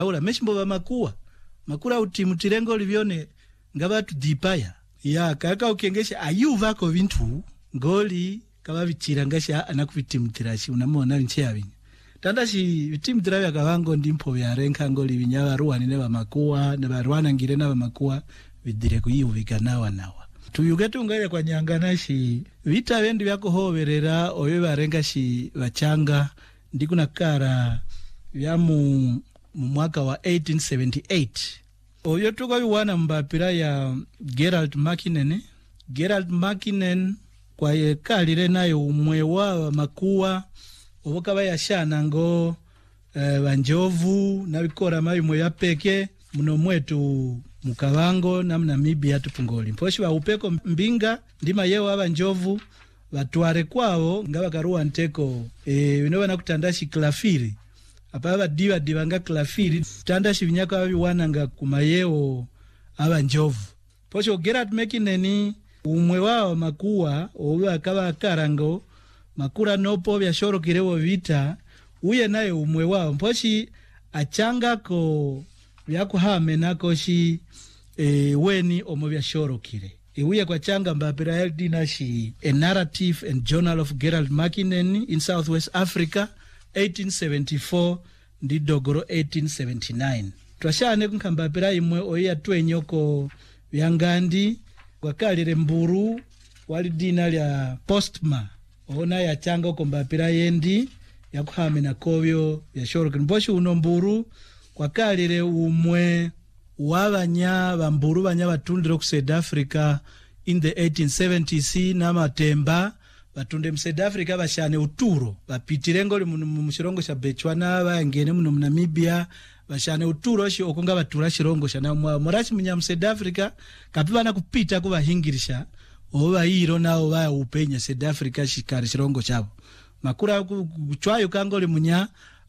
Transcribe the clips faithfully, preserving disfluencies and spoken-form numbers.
Aula meshimbo ba makuwa. Makura utimu tirengo livyone ngaba tudipaya. Ya kaka ukengesha ayuva ko vintu ngoli kaba bichirangasha anakuvitimitirashi unamona ncheyabinya. Tandashi bitimutira byakabango ndimpo byarenka ngoli binyaba ruwani ne bamakuwa ne barwana ngire na bamakuwa bidire kuyubika nawa nawa. Tuyugetu ngale kwa nyanganashi vita bendi byakuhoberera oyo barengashi bachanga ndikuna kara bya mu, mu mwaka wa eighteen seventy-eight. Oyo tuko biwana mbapira ya Gerald Makinen. Gerald Makinen kwa ye kalire nayo umwe wa makuwa obokaba yashana ngo e, banjovu nabikora mabi mwe yapeke muno mwetu mukabango na Namibia tupungoli mposhi wa upeko mbinga ndima yewa abanjovu batware kwao ngaba karuwa nteko e bino bana kutandashi klafiri apa diva divanga klafiri tandashi binyaka babiwana nga kumayeo abanjovu posho Gerard Mekineni umwe wao makuwa oba akaba karango makura nopo byashoro kirewo vita uye naye umwe wao mposhi achanga ko byakuhame nako shi e, weni omo byashoro kire e, uye kwa changa mbapira eldina shi A Narrative and Journal of Gerald Makinen in Southwest Africa eighteen seventy-four ndi dogoro eighteen seventy-nine. Twashane kunkambapira imwe oya twenyoko byangandi kwa kalire mburu wali dina lya postma ona ya changa kumbapira yendi ya kuhame na kovyo ya shoro kinboshi unomburu kwa kalire umwe wabanya bamburu banya batundiro ku South Africa in the eighteen seventies na matemba batunde mu South Africa bashane uturo bapitirengo mu shirongo sha Botswana bangene mu Namibia bashane uturo shi okunga batura shirongo sha na morashi munya mu South Africa kapibana kupita kubahingirisha oba hiro nao ba upenya South Africa shikari shirongo chabo makura kuchwayo kangoli munya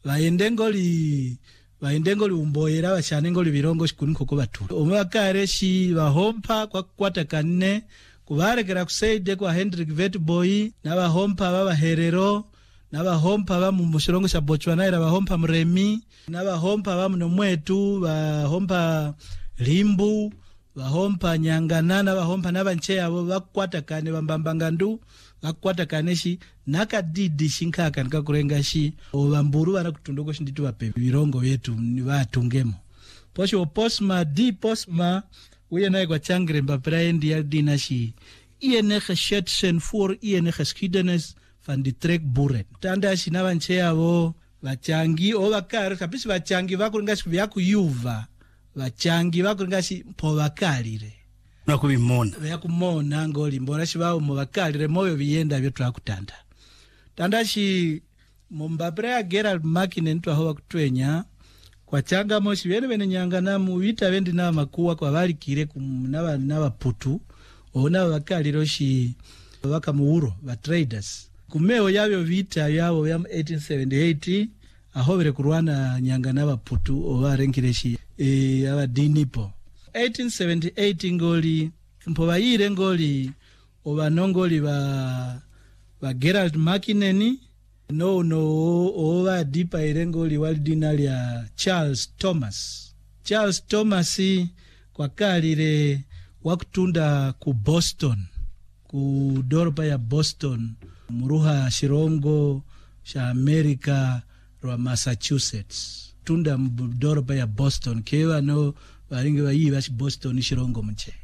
baendengoli baendengoli umboyera bashanengoli birongo shikuniko ko batura omwakare shi bahompa kwa kwata kanne kubarekera kuseide kwa Hendrik Vetboy n'abahompa babaherero n'abahompa ba mu mushirongo sha Botswana era bahompa mremi n'abahompa ba muno mwetu bahompa limbu bahompa nyangana n'abahompa n'abanche abo bakwata kane bambambangandu bakwata kaneshi nakadidi shinkaka nikakurenga shi obamburu bana kutundoko shinditu bape birongo byetu ni batungemo posho posma di posma uye nae kwa changre mbapira endi ya dina shi ienege schetsen voor ienege geschiedenis van die trekboeren tanda shi nabanche yabo bachangi o bakari kapisi bachangi bakuringa shi byakuyuva bachangi bakuringa shi po bakalire nakubimona byakumona ngoli mbona shi bawo mu bakalire moyo biyenda byo twakutanda tanda shi mumbapira ya Gerald Makinen twaho kutwenya kwa changa moshi bene bene nyangana mu vita bendi na makuwa kwa bali kire kumnaba naba putu ona bakaliro shi baka muuro ba traders kumeo yabyo vita yabo ya eighteen seventy-eight ahobere kurwana nyangana ba putu oba renkire shi e aba dinipo eighteen seventy-eight ngoli mpo bayire ngoli oba nongoli ba ba Gerald Makinen no no owa dipa irengoli walidina lya Charles Thomas Charles Thomas kwa kalire wakutunda ku Boston ku doropa ya Boston muruha shirongo sha America rwa Massachusetts tunda doropa ya Boston kewa no baringe bayiba shi Boston shirongo mche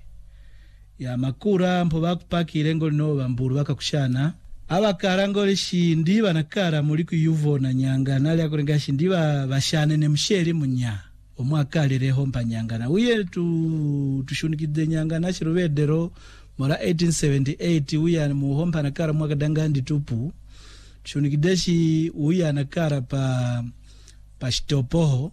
ya makura mpo bakupaki irengoli no bamburu bakakushana abakarangoli shindi banakara muri kuyuvo na nyangana ali akurenga shindi bashane ne msheri munya omwakalire hompa nyangana uye tu tushunikide nyangana shirubedero mora eighteen seventy-eight uya mu hompa nakara mwaka dangandi tupu tushunikide shi uya nakara pa pa Shitopoho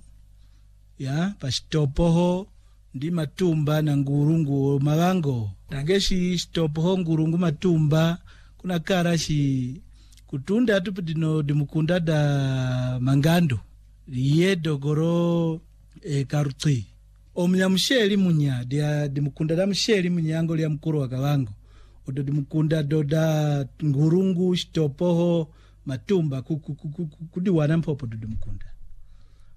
ya pa Shitopoho ndi matumba na ngurungu mabango tangeshi Shitopoho ngurungu matumba kuna karashi kutunda tupidino dimukunda da mangando liye dogoro e karuti omnya msheli munya dia dimukunda da msheli munyango lya mkuru wa kawango odo dimukunda doda ngurungu Shitopoho matumba kudi wana mpopo dimukunda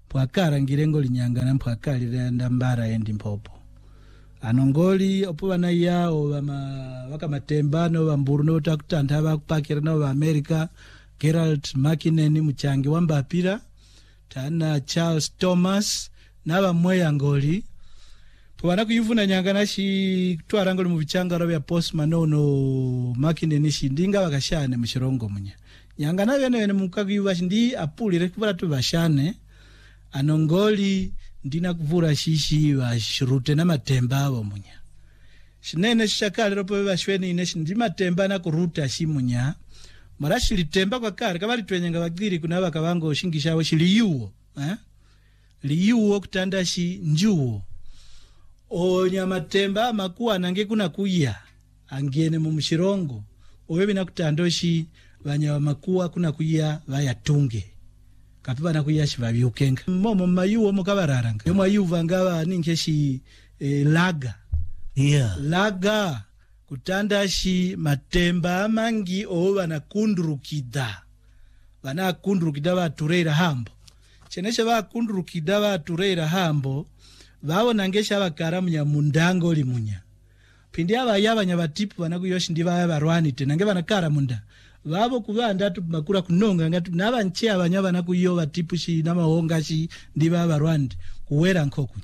pwakara ngirengoli nyangana mpwakalira ndambara endi mpopo anongoli opo bana yao bama waka matembano bamburu no takutanda bakupakira no ba America Gerald Makineni muchangi wambapira tana Charles Thomas naba mweya ngoli pwana kuyivuna nyangana shi twara ngoli mu bichangaro bya postman no Makineni shindinga bakashane mu Shirongo munya nyangana bene bene mukagiyuba shindi apulire kubara tubashane anongoli ndina kuvura shishi bashirute na matemba abo munya shinene shakale ropo bashweni ine shindi matemba na kuruta shimunya marashili temba kwa kare kabali twenyenga bagiri kuna bakabango shingishawo shiliyuwo eh liyuwo kutanda shi njuwo onya matemba makuwa nange kuna kuya angene mu Mushirongo owebi na kutandoshi banya makuwa kuna kuya bayatunge kapiba na kuyashi babyukenga momo mayuwo mukabararanga yomwa yuva ngaba ninkeshi eh, laga yeah laga kutandashi matemba mangi o bana kundurukida bana kundurukida batureira hambo chenesha ba kundurukida batureira hambo babona ngesha bakara munya mundango limunya pindi aba yabanya batipu bana kuyoshi ndi baba barwani tena nge bana kara munda babo kubanda tu makura kunonga ngatu nabanchi abanya bana kuyo batipu shi na mahonga shi ndi baba barwani kuwera nkokunya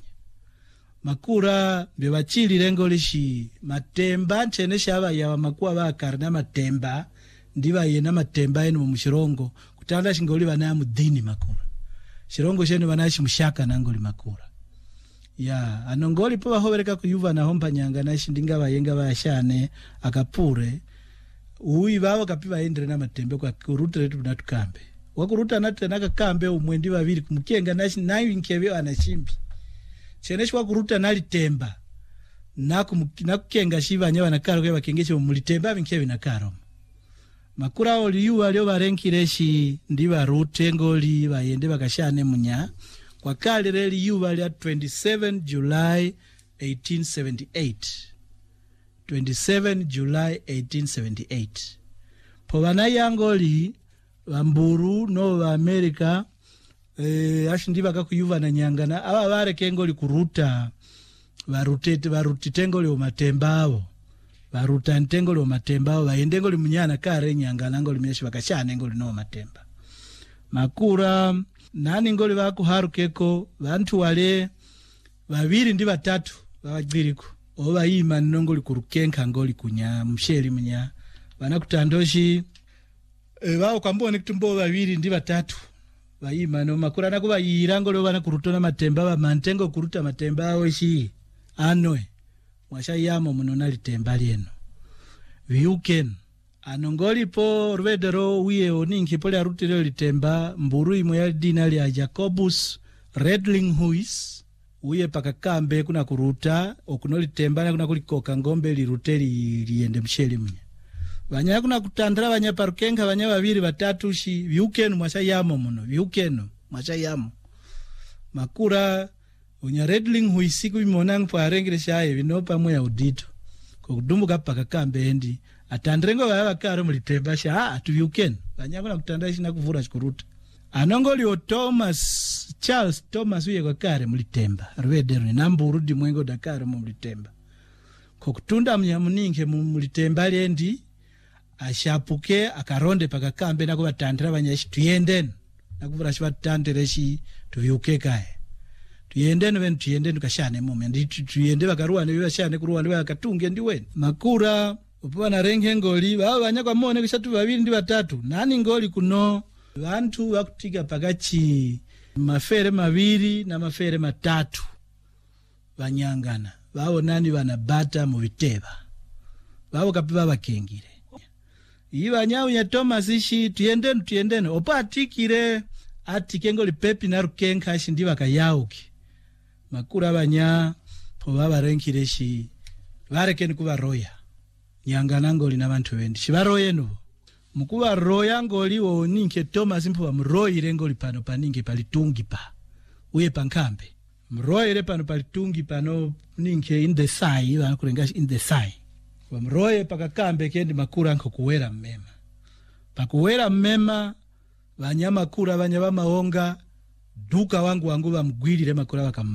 makura bebachili rengo lishi matemba nchenesha aba ya makuwa bakara na matemba ndiba yena matemba eno mu Mushirongo kutanda shingoli bana mu dini makura Shirongo shene banashi mushaka nangoli makura ya anongoli po bahobereka kuyuva na hompa nyanga na shindinga bayenga bashane akapure uyi babo kapiba endere na matembe kwa kuruta letu natukambe wakuruta nate nakakambe umwendi babiri kumukenga nashi nayo inkebe anashimbi cheneshwa kuruta nali temba naku nakukenga shiba nyaba nakaro kwa bakengeshe mu temba binkebe nakaro makura oli yuwa lyo barenkireshi ndiba rute ngoli bayende bakashane munya kwa kale reli yuwa lya twenty-seven July eighteen seventy-eight twenty-seven July eighteen seventy-eight po bana yangoli bamburu no ba America eh ashindi bakakuyuva na nyangana aba bareke ngoli kuruta barutete barutitengoli omatembao baruta ntengoli omatembao baende ngoli munyana kare nyangana ngoli myeshi bakashane ngoli no matemba makura nani ngoli bakuharukeko bantu wale babiri ndi batatu babagiriko oba yima nongoli kurukenka ngoli kunya msheri munya bana kutandoshi e, bao kwambone kutumbo babiri ndi batatu bayima no makura nakuba yirangolo bana kurutona matemba ba mantengo kuruta matemba awo shi anwe mwasha yamo munonali temba lieno viuken anongoli po rwedero wiye oninki pole arutiro litemba mburu imwe ya dinali ya Jacobus Redling Huis uye pakakambe kuna kuruta okunoli temba na kuna kulikoka ngombe liruteri liende msheli mnya banya kuna kutandra banya parukenga banya babiri batatu shi viukenu mwasha yamo muno viukenu mwasha yamo makura unya Redling Huisiku imonang pa arengire shaye binopa mwe ya udito kudumbuka pakakambe endi atandrengo baba karo mulitemba sha atuviukenu banya kuna kutandra shi na kuvura shikuruta anongoli o Thomas Charles Thomas uye kwa kare mulitemba rwedero ni namburu di mwengo dakare mulitemba kokutunda mnyamuninge mulitemba lendi ashapuke akaronde pakakambe nako batandira banyashi tuyenden nakuvura shi batandire shi tuviuke kae tuyenden ben tuyenden kashane mume ndi tuyende bakaruwane bibashane kuruwane bakatunge ndi wen makura upana renge ngoli baba banyakwa mone kishatu babiri ndi batatu nani ngoli kuno bantu bakutiga pagachi mafere mabiri na mafere matatu banyangana babo nani banabata mu biteba babo kapiba bakengire iba nyawu ya Thomas ishi tuyendeni tuyendeni opa atikire atikengo lipepi na rukenka shi ndiba kayauki makura banya po baba renkire shi bareke nikuba roya nyangana ngoli na bantu bendi shibaroye no mukuba roya ngoli wo ninke Thomas mpo mroyire ngoli pano paninge palitungi pa uye pankambe mroyire pano palitungi pano ninke in the sai banakurenga in the sai wamroye pakakambe kendi makura nko kuwera mmema pakuwera mmema banyama kura banyaba maonga duka wangu wangu bamugwirire makuru bakam